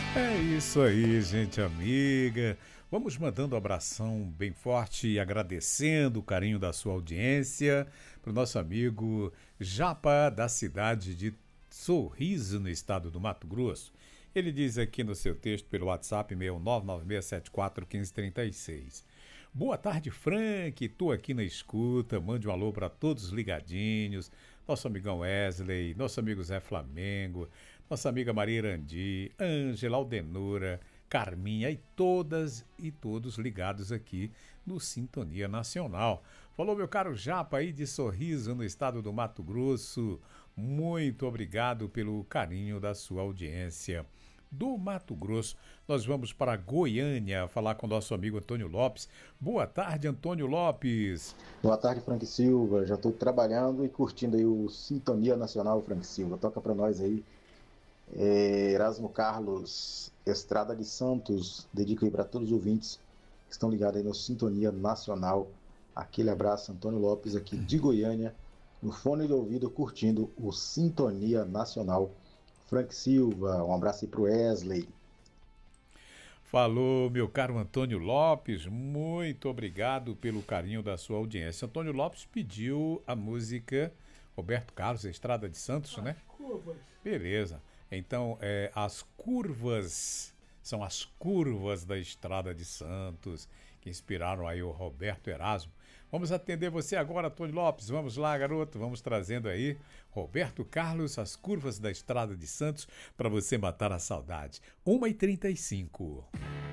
É isso aí, gente amiga. Vamos mandando um abração bem forte e agradecendo o carinho da sua audiência para o nosso amigo Japa, da cidade de Sorriso, no estado do Mato Grosso. Ele diz aqui no seu texto pelo WhatsApp meu 996741536. Boa tarde, Frank. Estou aqui na escuta. Mande um alô para todos os ligadinhos. Nosso amigão Wesley, nosso amigo Zé Flamengo, nossa amiga Maria Irandi, Ângela, Aldenora, Carminha e todas e todos ligados aqui no Sintonia Nacional. Falou, meu caro Japa aí de Sorriso, no estado do Mato Grosso. Muito obrigado pelo carinho da sua audiência. Do Mato Grosso, nós vamos para Goiânia falar com o nosso amigo Antônio Lopes. Boa tarde, Antônio Lopes. Boa tarde, Frank Silva. Já estou trabalhando e curtindo aí o Sintonia Nacional, Frank Silva. Toca para nós aí. Erasmo Carlos, Estrada de Santos. Dedico aí para todos os ouvintes que estão ligados aí no Sintonia Nacional. Aquele abraço, Antônio Lopes, aqui de Goiânia, no fone de ouvido, curtindo o Sintonia Nacional. Frank Silva, um abraço aí para o Wesley. Falou, meu caro Antônio Lopes, muito obrigado pelo carinho da sua audiência. Antônio Lopes pediu a música Roberto Carlos, Estrada de Santos, né? Curvas. Beleza. Então, as curvas, são as curvas da Estrada de Santos que inspiraram aí o Roberto Erasmo. Vamos atender você agora, Antônio Lopes. Vamos lá, garoto. Vamos trazendo aí Roberto Carlos, as curvas da Estrada de Santos, para você matar a saudade. 1h35.